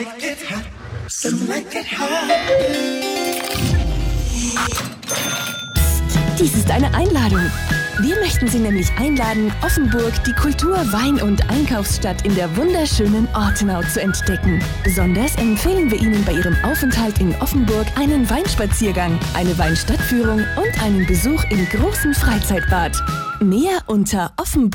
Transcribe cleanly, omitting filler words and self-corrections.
Dies ist eine Einladung. Wir möchten Sie nämlich einladen, Offenburg, die Kultur-, Wein- und Einkaufsstadt in der wunderschönen Ortenau zu entdecken. Besonders empfehlen wir Ihnen bei Ihrem Aufenthalt in Offenburg einen Weinspaziergang, eine Weinstadtführung und einen Besuch im großen Freizeitbad. Mehr unter Offenburg.